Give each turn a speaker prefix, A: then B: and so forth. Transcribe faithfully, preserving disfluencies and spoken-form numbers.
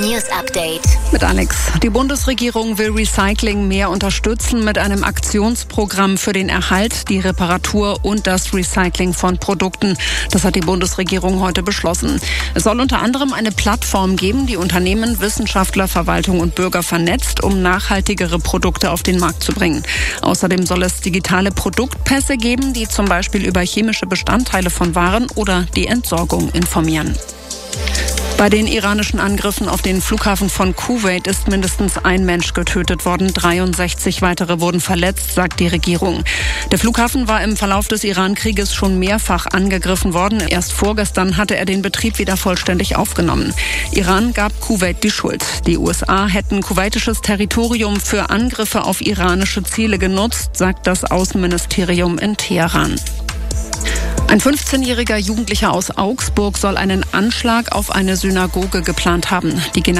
A: News Update
B: mit Alex. Die Bundesregierung will Recycling mehr unterstützen mit einem Aktionsprogramm für den Erhalt, die Reparatur und das Recycling von Produkten. Das hat die Bundesregierung heute beschlossen. Es soll unter anderem eine Plattform geben, die Unternehmen, Wissenschaftler, Verwaltung und Bürger vernetzt, um nachhaltigere Produkte auf den Markt zu bringen. Außerdem soll es digitale Produktpässe geben, die zum Beispiel über chemische Bestandteile von Waren oder die Entsorgung informieren. Bei den iranischen Angriffen auf den Flughafen von Kuwait ist mindestens ein Mensch getötet worden. dreiundsechzig weitere wurden verletzt, sagt die Regierung. Der Flughafen war im Verlauf des Iran-Krieges schon mehrfach angegriffen worden. Erst vorgestern hatte er den Betrieb wieder vollständig aufgenommen. Iran gab Kuwait die Schuld. Die U S A hätten kuwaitisches Territorium für Angriffe auf iranische Ziele genutzt, sagt das Außenministerium in Teheran. Ein fünfzehnjähriger Jugendlicher aus Augsburg soll einen Anschlag auf eine Synagoge geplant haben. Die